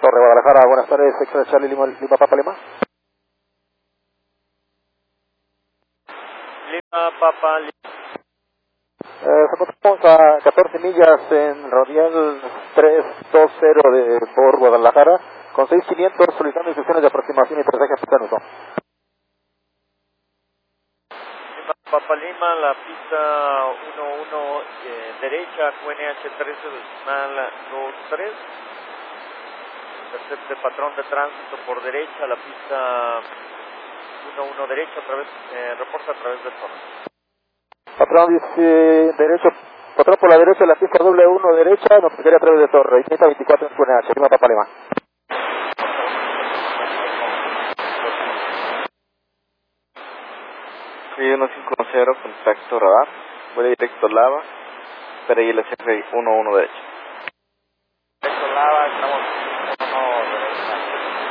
Torre, Guadalajara. Buenas tardes, sección de Charlie Lima Papa Lima. Lima Papa Lima. Nos encontramos a 14 millas en Radial 320 por Guadalajara, con 6500 solicitando instrucciones de aproximación y aterrizaje simultáneo. Lima Papa Lima, la pista 11 derecha, QNH 13 decimal 23. Intercepte patrón de tránsito por derecha, la pista 11 derecha, reporta a través de Torre. Patrón dice derecho, patrón por la derecha, la pista doble 1 derecha, nos quedaría a través de Torre, 524 en QNH, Lima Papa Lima. Sí, 150, contacto radar, vuelo directo Lava, PRI LCR 11 derecha.